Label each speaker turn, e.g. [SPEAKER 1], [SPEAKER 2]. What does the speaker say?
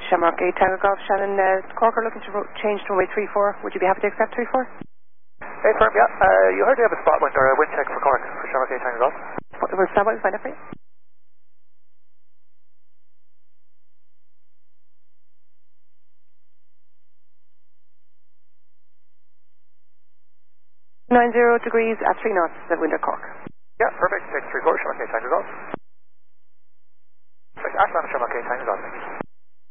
[SPEAKER 1] Shamrock 8 Tango Golf. Shannon, Cork are looking to change to runway 34. Would you be happy to accept 34?
[SPEAKER 2] Hey, firm, yeah. You heard you have a spot wind or a wind check for Cork for Shamrock 8 Tango Golf?
[SPEAKER 1] Will stand by, we'll find out for you. .90 at 3 knots, the wind at Cork.
[SPEAKER 2] Yeah, perfect. Take 3 quarters, Shamrock 8 Tango Golf. Right, Ashland, Shamrock 8 Tango Golf.